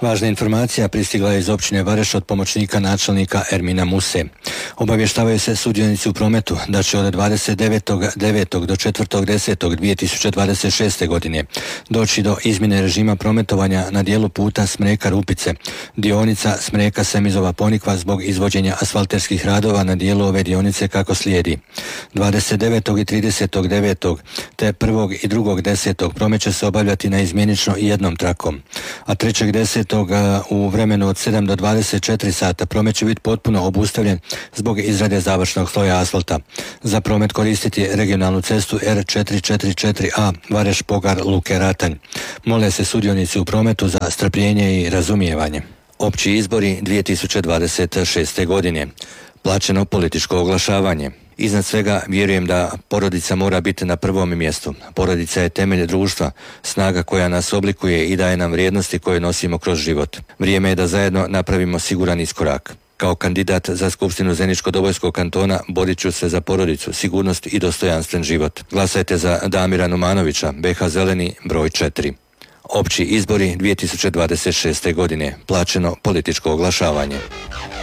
Važna informacija pristigla je iz općine Vareš od pomoćnika načelnika Ermina Muse. Obavještavaju se sudionici u prometu da će od 29.9. do 4.10.2026. godine doći do izmjene režima prometovanja na dijelu puta Smreka-Rupice, dionica Smreka-Semizova-Ponikva zbog izvođenja asfalterskih radova na dijelu ove dionice kako slijedi. 29. i 30.9. te 1. i 2.10. promet će se obavljati na izmjenično i jednom trakom, a 3.10. u vremenu od 7 do 24 sata promet će biti potpuno obustavljen zbog izrade završnog sloja asfalta. Za promet koristiti regionalnu cestu R444A Vareš-Pogar-Luke Ratanj. Mole se sudionici u prometu za strpljenje i razumijevanje. Opći izbori 2026. godine. Plaćeno političko oglašavanje. Iznad svega vjerujem da porodica mora biti na prvom mjestu. Porodica je temelj društva, snaga koja nas oblikuje i daje nam vrijednosti koje nosimo kroz život. Vrijeme je da zajedno napravimo siguran iskorak. Kao kandidat za Skupštinu Zeničko-Dobojskog kantona borit ću se za porodicu, sigurnost i dostojanstven život. Glasajte za Damira Numanovića, BH Zeleni, broj 4. Opći izbori 2026. godine. Plaćeno političko oglašavanje.